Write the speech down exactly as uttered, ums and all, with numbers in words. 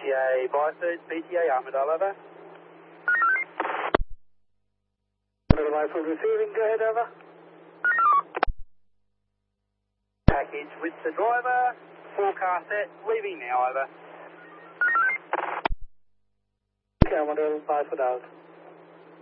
A Byford, B T A Armadale, over. Byford receiving, go ahead, over. Package with the driver, forecast set, leaving now, over. Okay, Armadale, Byford out.